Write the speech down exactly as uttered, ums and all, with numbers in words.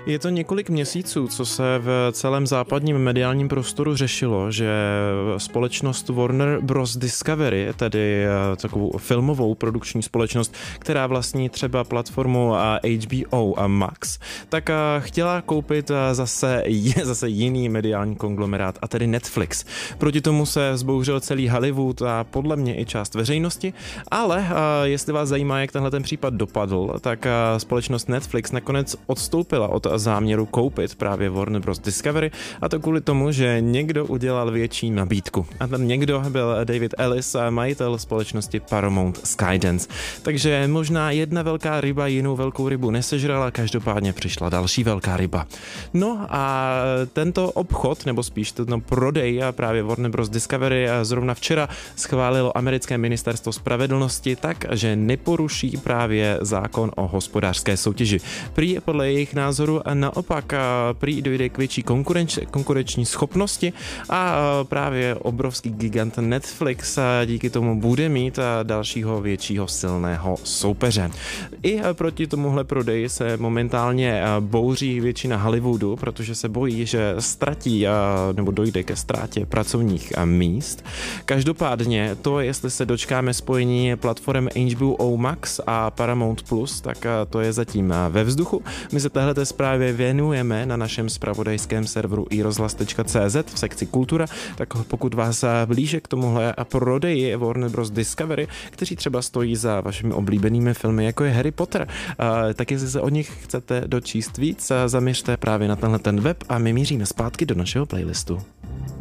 Je to několik měsíců, co se v celém západním mediálním prostoru řešilo, že společnost Warner Bros. Discovery, tedy takovou filmovou produkční společnost, která vlastní třeba platformu H B O Max, tak chtěla koupit zase, zase jiný mediální konglomerát, a tedy Netflix. Proti tomu se vzbouřil celý Hollywood a podle mě i část veřejnosti, ale jestli vás zajímá, jak tenhle ten případ dopadl, tak společnost Netflix nakonec odstoupila od záměru koupit právě Warner Bros. Discovery, a to kvůli tomu, že někdo udělal větší nabídku. A ten někdo byl David Ellis, majitel společnosti Paramount Skydance. Takže možná jedna velká ryba jinou velkou rybu nesežrala, každopádně přišla další velká ryba. No a tento obchod, nebo spíš tento prodej a právě Warner Bros. Discovery zrovna včera schválilo americké ministerstvo spravedlnosti tak, že neporuší právě zákon o hospodářské soutěži. Prý podle jejich názoru naopak prý dojde k větší konkurenč, konkurenční schopnosti a právě obrovský gigant Netflix díky tomu bude mít dalšího většího silného soupeře. I proti tomuhle prodeji se momentálně bouří většina Hollywoodu, protože se bojí, že ztratí nebo dojde ke ztrátě pracovních míst. Každopádně to, jestli se dočkáme spojení platform H B O Max a Paramount Plus, tak to je zatím ve vzduchu. My se téhleté zprávě věnujeme na našem zpravodajském serveru i rozhlas tečka cé zet v sekci Kultura, tak pokud vás blíže k tomuhle prodeji Warner Bros. Discovery, kteří třeba stojí za vašimi oblíbenými filmy, jako je Harry Potter, tak jestli se o nich chcete dočíst víc, zaměřte právě na tenhle ten web a my míříme zpátky do našeho playlistu.